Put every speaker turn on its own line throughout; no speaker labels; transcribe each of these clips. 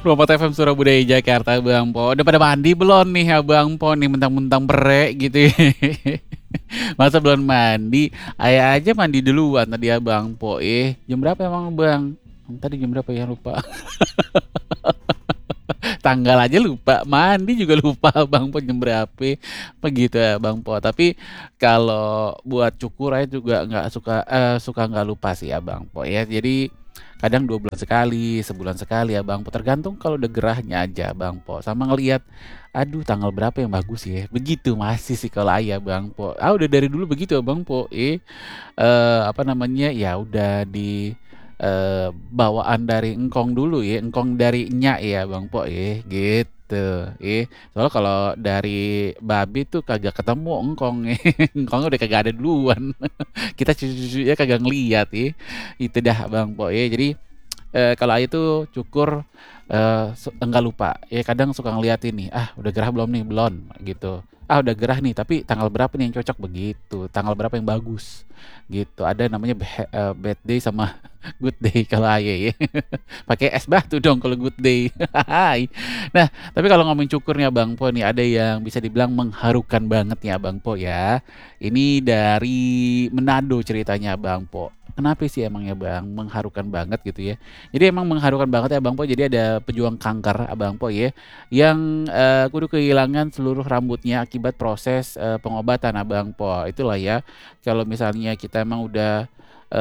Lompat FM Surabaya Jakarta Bang Po. Udah pada mandi belum nih Abang Po nih mentang-mentang berek gitu ya. Masa belum mandi? Ayah aja mandi duluan tadi Abang Po. Jam berapa emang Bang? Tadi jam berapa ya lupa. Tanggal aja lupa, mandi juga lupa Bang Po jam berapa. Begitu ya Bang Po. Tapi kalau buat cukur aja juga nggak suka nggak lupa sih ya Bang Po ya. Jadi kadang 2 bulan sekali, sebulan sekali ya Bang Po. Tergantung kalau udah gerahnya aja Bang Po. Sama ngelihat, aduh tanggal berapa yang bagus ya. Begitu masih sih kalau ayah Bang Po. Udah dari dulu begitu ya Bang Po. Apa namanya ya udah di bawaan dari engkong dulu ya, engkong dari nyak ya Bang Po ya, gitu. Soalnya kalau dari babi tuh kagak ketemu engkong ya. Engkong udah kagak ada duluan. Kita cucu-cucunya kagak ngeliat ya. Itu dah Bang Po ya. Jadi kalau Ayu tuh cukur enggak lupa. Ya kadang suka ngeliatin nih, udah gerah belum nih? Belum gitu. Udah gerah nih, tapi tanggal berapa nih yang cocok begitu? Tanggal berapa yang bagus? Gitu. Ada namanya bad day sama good day kalau Ayu ya. Pakai es batu dong kalau good day. Hai. Nah, tapi kalau ngomongin cukur nih Abang Po nih ada yang bisa dibilang mengharukan banget nih Abang Po ya. Ini dari Manado ceritanya Abang Po. Kenapa sih emangnya Bang mengharukan banget gitu ya? Jadi emang mengharukan banget ya Abang Po. Jadi ada pejuang kanker Abang Po ya yang kudu kehilangan seluruh rambutnya akibat proses pengobatan Abang Po. Itulah ya. Kalau misalnya kita emang udah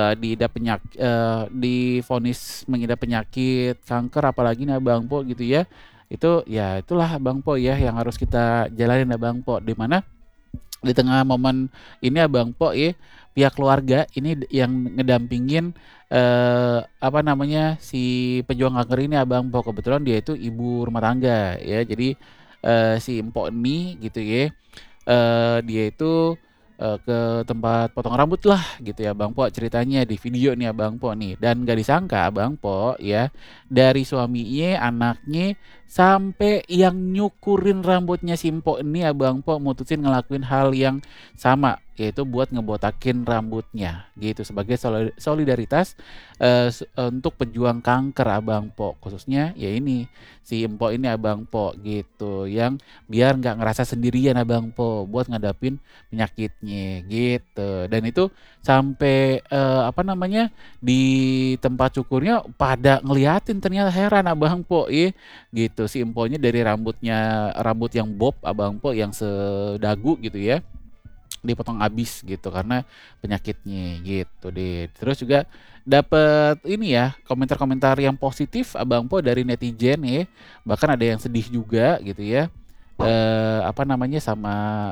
divonis mengidap penyakit kanker apalagi nih Abang Po gitu ya. Itu ya itulah Abang Po ya yang harus kita jalanin Abang Po di mana di tengah momen ini Abang Po ya pihak keluarga ini yang ngedampingin apa namanya si pejuang kanker ini Abang Po kebetulan dia itu ibu rumah tangga ya jadi si empok ini gitu ya dia itu ke tempat potong rambut lah gitu ya Bang Po ceritanya di video nih Abang Po nih dan gak disangka Abang Po ya dari suaminya anaknya sampai yang nyukurin rambutnya si empok ini Abang Po mutusin ngelakuin hal yang sama yaitu buat ngebotakin rambutnya gitu sebagai solidaritas untuk pejuang kanker Abang Po khususnya ya ini si empok ini Abang Po gitu yang biar nggak ngerasa sendirian Abang Po buat ngadapin penyakitnya gitu dan itu sampai apa namanya di tempat cukurnya pada ngeliatin ternyata heran Abang Po gitu si emponya dari rambut yang bob Abang Po yang sedagu gitu ya dipotong abis gitu karena penyakitnya gitu deh terus juga dapat ini ya komentar-komentar yang positif Abang Po dari netizen ya bahkan ada yang sedih juga gitu ya apa namanya sama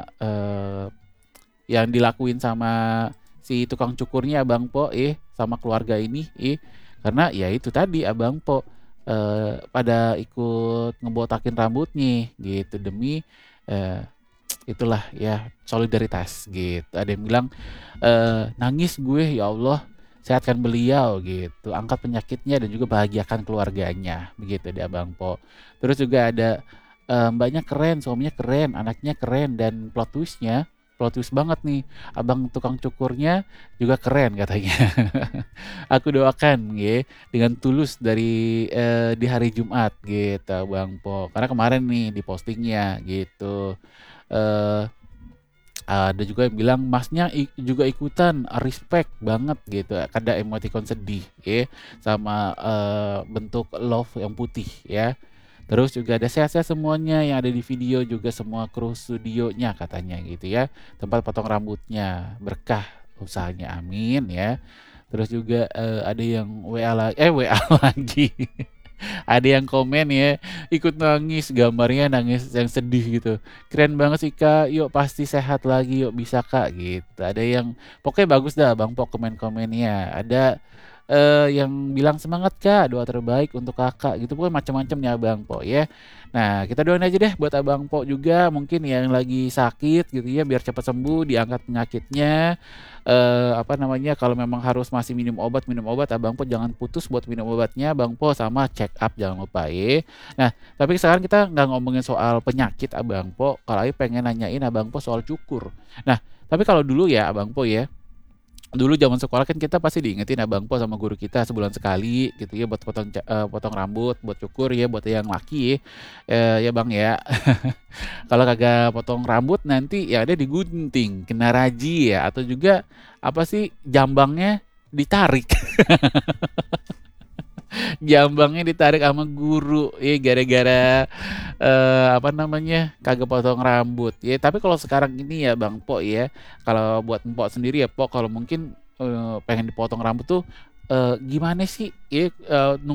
yang dilakuin sama si tukang cukurnya Abang Po sama keluarga ini karena ya itu tadi Abang Po pada ikut ngebotakin rambutnya gitu demi eh, itulah ya solidaritas gitu ada yang bilang nangis gue ya Allah sehatkan beliau gitu angkat penyakitnya dan juga bahagiakan keluarganya begitu di Abang Po terus juga ada mbaknya keren suaminya keren anaknya keren dan plot twist banget nih abang tukang cukurnya juga keren katanya aku doakan ya dengan tulus dari di hari Jumat gitu Bang Po karena kemarin nih di postingnya gitu eh ada juga yang bilang masnya juga ikutan respect banget gitu ada emoticon sedih ya sama bentuk love yang putih ya terus juga ada sehat-sehat semuanya yang ada di video juga semua kru studionya katanya gitu ya tempat potong rambutnya berkah usahanya amin ya terus juga ada yang WA lagi ada yang komen ya ikut nangis gambarnya nangis yang sedih gitu keren banget sih Kak yuk pasti sehat lagi yuk bisa Kak gitu ada yang pokoknya bagus dah Bang Pok komen-komennya ada yang bilang semangat Kak doa terbaik untuk Kakak gitu pokoknya macam-macam nih Abang Pok ya nah kita doain aja deh buat Abang Pok juga mungkin yang lagi sakit gitu ya biar cepat sembuh diangkat penyakitnya apa namanya kalau memang harus masih minum obat Abang Po jangan putus buat minum obatnya Bang Po sama check up jangan lupa ya. Nah tapi sekarang kita nggak ngomongin soal penyakit Abang Po kalau pengen nanyain Abang Po soal cukur. Nah tapi kalau dulu ya Abang Po ya Dulu zaman sekolah kan kita pasti diingetin ya Bang Po sama guru kita sebulan sekali gitu ya buat potong rambut, buat cukur ya buat yang laki, ya Bang ya. Kalau kagak potong rambut nanti ya ada digunting, kena razia atau juga apa sih, jambangnya ditarik. Jambangnya ditarik sama guru, ya gara-gara, apa namanya, kagak potong rambut. Ya tapi kalau sekarang ini ya Bang Po ya, kalau buat Mpok sendiri ya Pok, kalau mungkin, pengen dipotong rambut tuh, gimana sih ya,